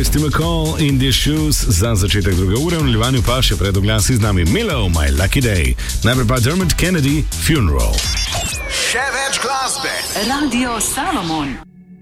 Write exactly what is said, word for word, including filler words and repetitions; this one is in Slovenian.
Kirsty MacColl in The Shoes za začetek druge ure, v nadaljevanju pa še pred oglasi z nami Milo, My Lucky Day. Najprej pa Dermot Kennedy, Funeral. Še več glasbe. Radio Salomon.